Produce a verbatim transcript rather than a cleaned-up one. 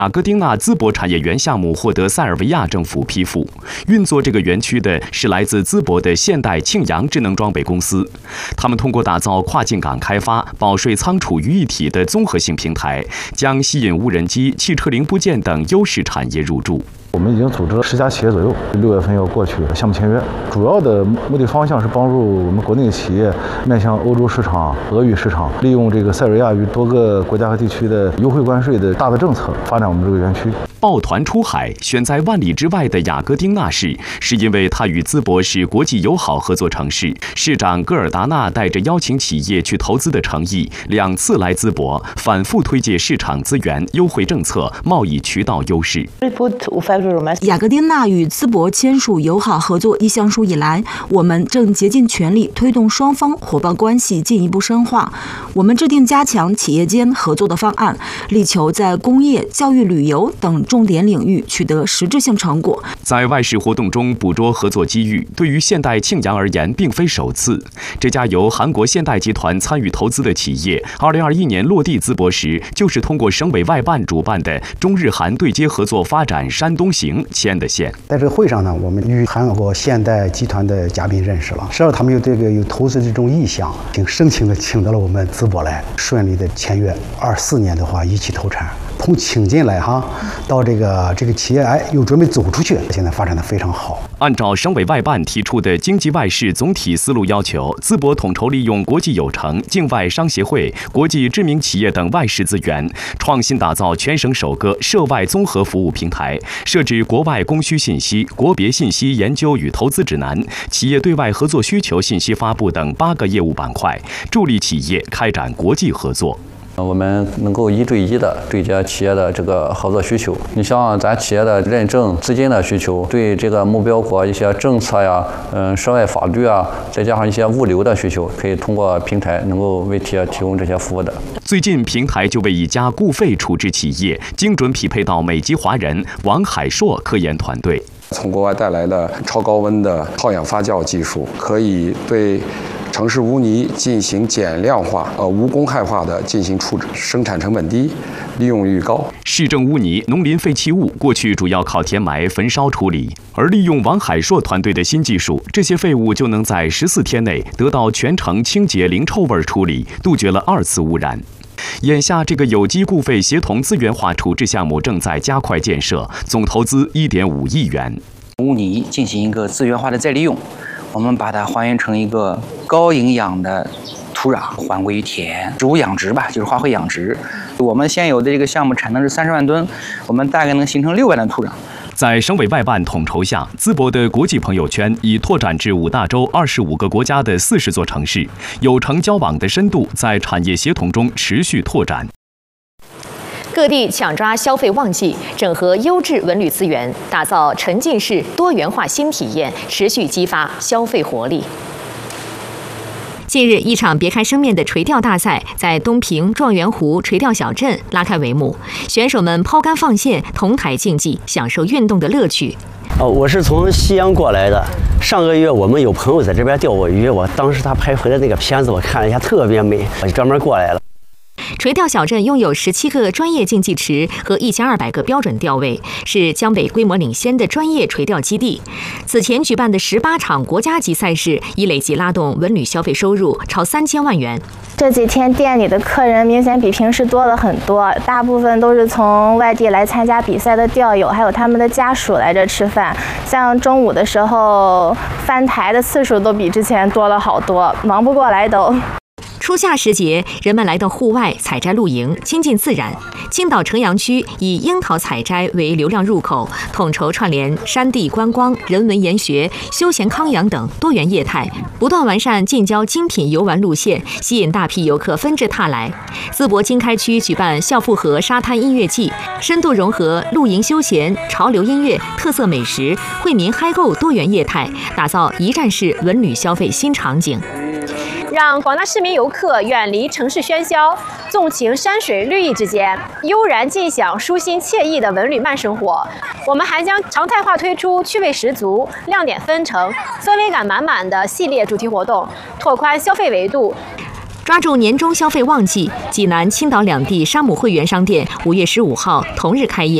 雅戈丁纳淄博产业园项目获得塞尔维亚政府批复，运作这个园区的是来自淄博的现代庆阳智能装备公司。他们通过打造跨境港开发、保税仓储于一体的综合性平台，将吸引无人机、汽车零部件等优势产业入驻。 我们已经组织了十家企业左右，六月份要过去项目签约。主要的目的方向是帮助我们国内企业面向欧洲市场、俄语市场，利用这个塞尔维亚与多个国家和地区的优惠关税的大的政策，发展我们这个园区。 抱团出海，选在万里之外的雅戈丁纳市，是因为它与淄博是国际友好合作城市。市长戈尔达纳带着邀请企业去投资的诚意，两次来淄博，反复推介市场资源、优惠政策、贸易渠道优势。 雅戈丁纳与淄博签署友好合作意向书以来，我们正竭尽全力推动双方伙伴关系进一步深化。我们制定加强企业间合作的方案，力求在工业、教育、旅游等重点领域取得实质性成果。 在外事活动中捕捉合作机遇，对于现代庆阳而言并非首次。这家由韩国现代集团参与投资的企业，二零二一年落地淄博时，就是通过省委外办主办的中日韩对接合作发展山东行签的线。 在这个会上呢，我们与韩国现代集团的嘉宾认识了，知道他们有这个有投资这种意向，挺盛情的请到了我们淄博来，顺利的签约。二四年的话一起投产。从请进来哈，到这个这个企业哎又准备走出去，现在发展的非常好。 按照省委外办提出的经济外事总体思路要求，淄博统筹利用国际友城、境外商协会、国际知名企业等外事资源，创新打造全省首个涉外综合服务平台，设置国外供需信息、国别信息研究与投资指南、企业对外合作需求信息发布等八个业务板块，助力企业开展国际合作。 我们能够一对一的对接企业的这个合作需求。你像咱企业的认证、资金的需求，对这个目标国一些政策呀、嗯，涉外法律啊，再加上一些物流的需求，可以通过平台能够为企业提供这些服务的。 最近，平台就为一家固废处置企业精准匹配到美籍华人王海硕科研团队。 从国外带来的超高温的泡氧发酵技术，可以对城市污泥进行减量化、呃无公害化的进行处置，生产成本低，利用率高。 市政污泥、农林废弃物过去主要靠填埋、焚烧处理，而利用王海硕团队的新技术，这些废物就能在十四天内得到全程清洁零臭味处理，杜绝了二次污染。眼下，这个有机固废协同资源化处置项目正在加快建设，总投资一点五亿元。 污泥进行一个资源化的再利用，我们把它还原成一个高营养的土壤，还归于田，植物养殖吧，就是花卉养殖。我们现有的这个项目产能是三十万吨，我们大概能形成六万吨土壤。 在省委外办统筹下，淄博的国际朋友圈已拓展至五大洲二十五个国家的四十座城市，有城交往的深度在产业协同中持续拓展。 各地抢抓消费旺季，整合优质文旅资源，打造沉浸式多元化新体验，持续激发消费活力。近日，一场别开生面的垂钓大赛在东平状元湖垂钓小镇拉开帷幕，选手们抛竿放线，同台竞技，享受运动的乐趣。 哦，我是从西安过来的。上个月我们有朋友在这边钓过鱼，我当时他拍回来那个片子，我看了一下，特别美，我就专门过来了。 垂钓小镇拥有十七个专业竞技池和一千二百个标准钓位，是江北规模领先的专业垂钓基地。此前举办的十八场国家级赛事，已累计拉动文旅消费收入超三千万元。 这几天店里的客人明显比平时多了很多，大部分都是从外地来参加比赛的钓友，还有他们的家属来这吃饭。像中午的时候，翻台的次数都比之前多了好多，忙不过来都。 初夏时节，人们来到户外采摘露营，亲近自然。青岛城阳区以樱桃采摘为流量入口，统筹串联山地观光、人文研学、休闲康养等多元业态，不断完善近郊精品游玩路线，吸引大批游客纷至沓来。淄博经开区举办校复河沙滩音乐季，深度融合露营休闲、潮流音乐、特色美食、惠民嗨购多元业态，打造一站式文旅消费新场景。 让广大市民游客远离城市喧嚣，纵情山水绿意之间，悠然尽享舒心惬意的文旅慢生活。我们还将常态化推出趣味十足、亮点纷呈、氛围感满满的系列主题活动，拓宽消费维度。 抓住年终消费旺季，济南、青岛两地山姆会员商店五月十五号同日开业。